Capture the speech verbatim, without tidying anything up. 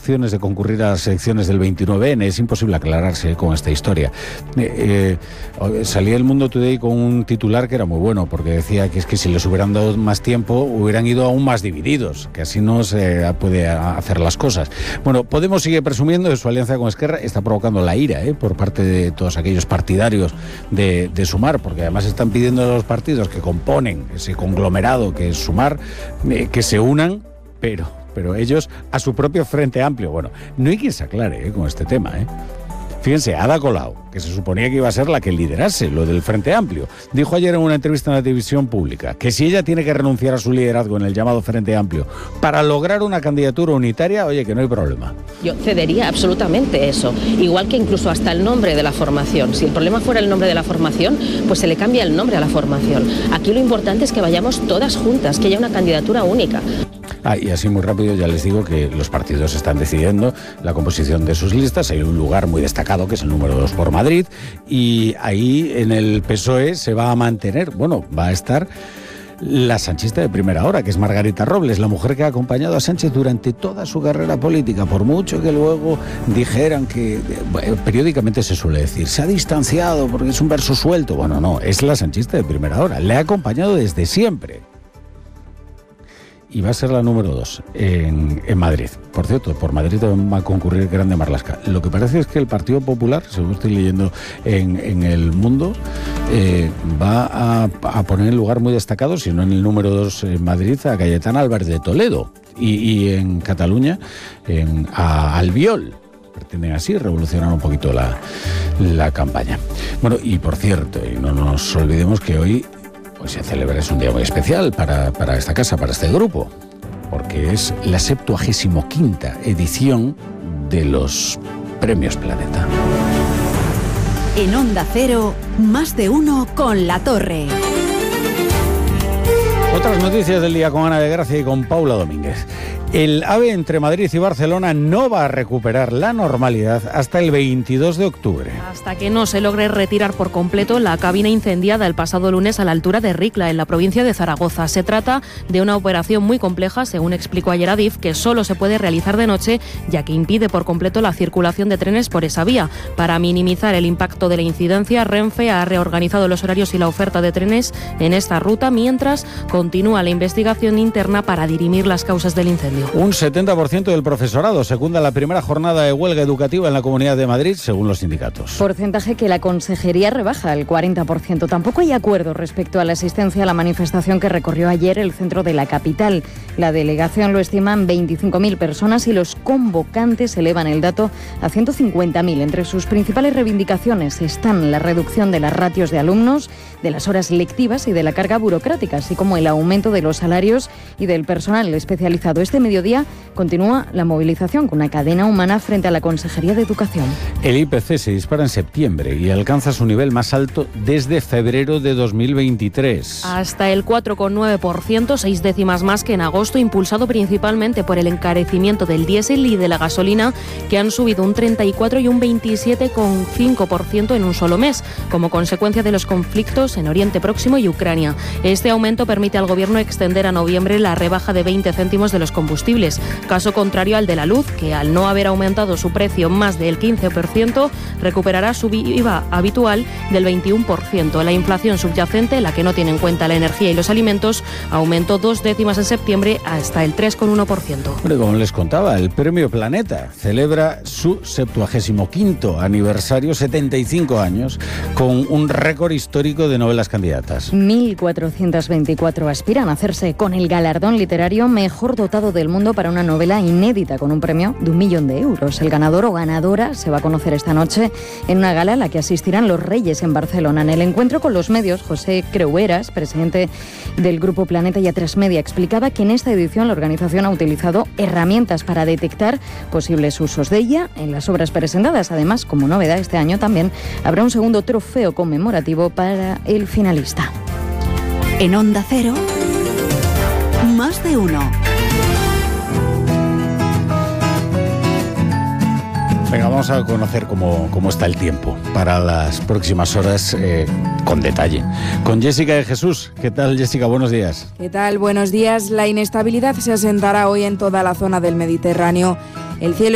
opciones de concurrir a las elecciones del veintinueve ene. Es imposible aclararse con esta historia. Eh, eh, salía el Mundo Today con un titular que era muy bueno, porque decía que es que si les hubieran dado más tiempo hubieran ido aún más divididos, que así no se puede hacer las cosas. Bueno, Podemos sigue presumiendo de su alianza con Esquerra, está provocando la ira eh, por parte de todos aquellos partidarios de, de Sumar, porque además están pidiendo a los partidos que componen ese conglomerado que es Sumar, eh, que se unan, pero, pero ellos a su propio Frente Amplio. Bueno, no hay quien se aclare eh, con este tema, ¿eh? Fíjense, Ada Colau, que se suponía que iba a ser la que liderase lo del Frente Amplio, dijo ayer en una entrevista en la televisión pública que si ella tiene que renunciar a su liderazgo en el llamado Frente Amplio para lograr una candidatura unitaria, oye, que no hay problema. Yo cedería absolutamente eso, igual que incluso hasta el nombre de la formación. Si el problema fuera el nombre de la formación, pues se le cambia el nombre a la formación. Aquí lo importante es que vayamos todas juntas, que haya una candidatura única. Ah, y así muy rápido ya les digo que los partidos están decidiendo la composición de sus listas. Hay un lugar muy destacado que es el número dos por Madrid, y ahí en el P S O E se va a mantener, bueno, va a estar la sanchista de primera hora, que es Margarita Robles, la mujer que ha acompañado a Sánchez durante toda su carrera política, por mucho que luego dijeran que, bueno, periódicamente se suele decir, se ha distanciado porque es un verso suelto. Bueno, no, es la sanchista de primera hora, le ha acompañado desde siempre. Y va a ser la número dos en, en Madrid. Por cierto, por Madrid va a concurrir Grande Marlaska. Lo que parece es que el Partido Popular, según estoy leyendo en, en El Mundo, eh, va a, a poner en lugar muy destacado, si no en el número dos en Madrid, a Cayetana Álvarez de Toledo. Y, y en Cataluña, en, a Albiol. Pretenden así revolucionar un poquito la, la campaña. Bueno, y por cierto, y no nos olvidemos que hoy pues se celebra, es un día muy especial para, para esta casa, para este grupo, porque es la septuagésimo quinta edición de los Premios Planeta. En Onda Cero, más de uno con La Torre. Otras noticias del día con Ana de Gracia y con Paula Domínguez. El AVE entre Madrid y Barcelona no va a recuperar la normalidad hasta el veintidós de octubre. Hasta que no se logre retirar por completo la cabina incendiada el pasado lunes a la altura de Ricla, en la provincia de Zaragoza. Se trata de una operación muy compleja, según explicó ayer Adif, que solo se puede realizar de noche, ya que impide por completo la circulación de trenes por esa vía. Para minimizar el impacto de la incidencia, Renfe ha reorganizado los horarios y la oferta de trenes en esta ruta, mientras continúa la investigación interna para dirimir las causas del incendio. Un setenta por ciento del profesorado secunda la primera jornada de huelga educativa en la Comunidad de Madrid, según los sindicatos. Porcentaje que la Consejería rebaja al cuarenta por ciento. Tampoco hay acuerdo respecto a la asistencia a la manifestación que recorrió ayer el centro de la capital. La delegación lo estima en veinticinco mil personas y los convocantes elevan el dato a ciento cincuenta mil. Entre sus principales reivindicaciones están la reducción de las ratios de alumnos, de las horas lectivas y de la carga burocrática, así como el aumento de los salarios y del personal especializado. Este mediodía continúa la movilización con una cadena humana frente a la Consejería de Educación. El I P C se dispara en septiembre y alcanza su nivel más alto desde febrero de dos mil veintitrés. Hasta el cuatro coma nueve por ciento, seis décimas más que en agosto, impulsado principalmente por el encarecimiento del diésel y de la gasolina, que han subido un treinta y cuatro y un veintisiete coma cinco por ciento en un solo mes, como consecuencia de los conflictos en Oriente Próximo y Ucrania. Este aumento permite al Gobierno extender a noviembre la rebaja de veinte céntimos de los combustibles, caso contrario al de la luz, que al no haber aumentado su precio más del quince por ciento, recuperará su I V A habitual del veintiuno por ciento. La inflación subyacente, la que no tiene en cuenta la energía y los alimentos, aumentó dos décimas en septiembre hasta el tres coma uno por ciento. Bueno, como les contaba, el Premio Planeta celebra su septuagésimo quinto aniversario, setenta y cinco años, con un récord histórico de novelas candidatas. mil cuatrocientos veinticuatro aspiran a hacerse con el galardón literario mejor dotado del mundo para una novela inédita, con un premio de un millón de euros. El ganador o ganadora se va a conocer esta noche en una gala a la que asistirán los Reyes en Barcelona. En el encuentro con los medios, José Creueras, presidente del Grupo Planeta y A tres Media, explicaba que en esta edición la organización ha utilizado herramientas para detectar posibles usos de ella en las obras presentadas. Además, como novedad, este año también habrá un segundo trofeo conmemorativo para el finalista. En Onda Cero, más de uno. Venga, vamos a conocer cómo, cómo está el tiempo para las próximas horas eh, con detalle. Con Jessica de Jesús. ¿Qué tal, Jessica? Buenos días. ¿Qué tal? Buenos días. La inestabilidad se asentará hoy en toda la zona del Mediterráneo. El cielo